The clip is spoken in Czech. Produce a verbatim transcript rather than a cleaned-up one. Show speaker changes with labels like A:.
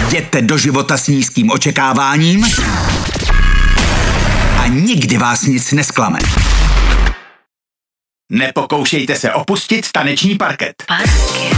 A: Jděte do života s nízkým očekáváním a nikdy vás nic nesklame. Nepokoušejte se opustit taneční parket.
B: Parket.